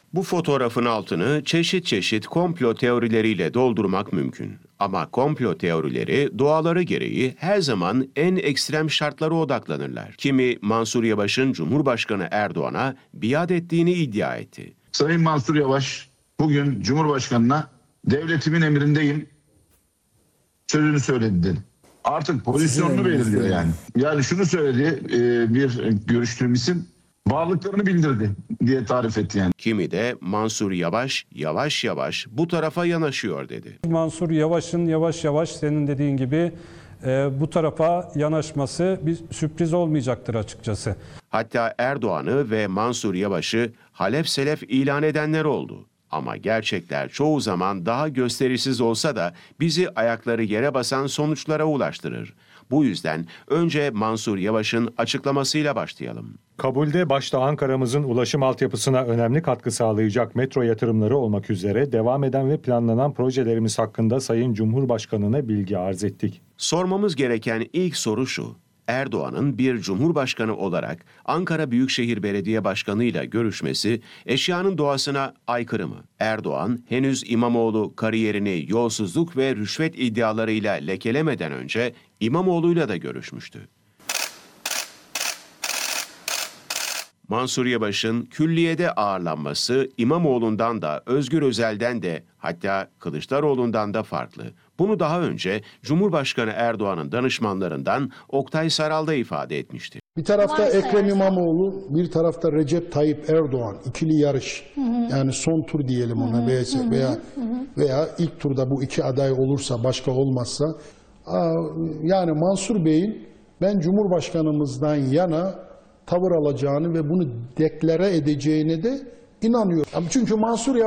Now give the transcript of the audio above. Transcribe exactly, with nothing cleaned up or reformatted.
Bu fotoğrafın altını çeşit çeşit komplo teorileriyle doldurmak mümkün. Ama komplo teorileri doğaları gereği her zaman en ekstrem şartlara odaklanırlar. Kimi Mansur Yavaş'ın Cumhurbaşkanı Erdoğan'a biat ettiğini iddia etti. Sayın Mansur Yavaş bugün Cumhurbaşkanı'na devletimin emrindeyim sözünü söyledi dedi. Artık pozisyonunu belirliyor yani. Yani şunu söyledi e, bir görüştüğüm isim, varlıklarını bildirdi diye tarif etti yani. Kimi de Mansur Yavaş yavaş yavaş bu tarafa yanaşıyor dedi. Mansur Yavaş'ın yavaş yavaş senin dediğin gibi e, bu tarafa yanaşması bir sürpriz olmayacaktır açıkçası. Hatta Erdoğan'ı ve Mansur Yavaş'ı halef selef ilan edenler oldu. Ama gerçekler çoğu zaman daha gösterişsiz olsa da bizi ayakları yere basan sonuçlara ulaştırır. Bu yüzden önce Mansur Yavaş'ın açıklamasıyla başlayalım. Kabulde başta Ankara'mızın ulaşım altyapısına önemli katkı sağlayacak metro yatırımları olmak üzere devam eden ve planlanan projelerimiz hakkında Sayın Cumhurbaşkanı'na bilgi arz ettik. Sormamız gereken ilk soru şu: Erdoğan'ın bir cumhurbaşkanı olarak Ankara Büyükşehir Belediye Başkanı ile görüşmesi eşyanın doğasına aykırı mı? Erdoğan henüz İmamoğlu kariyerini yolsuzluk ve rüşvet iddialarıyla lekelemeden önce İmamoğlu'yla da görüşmüştü. Mansur Yavaş'ın külliyede ağırlanması İmamoğlu'ndan da Özgür Özel'den de hatta Kılıçdaroğlu'ndan da farklı. Bunu daha önce Cumhurbaşkanı Erdoğan'ın danışmanlarından Oktay Saral da ifade etmişti. Bir tarafta Ekrem İmamoğlu, bir tarafta Recep Tayyip Erdoğan, ikili yarış. Hı hı. Yani son tur diyelim ona, hı hı, veya, hı veya, hı hı. veya ilk turda bu iki aday olursa, başka olmazsa. Yani Mansur Bey'in ben Cumhurbaşkanımızdan yana tavır alacağını ve bunu deklare edeceğine de inanıyorum. Çünkü Mansur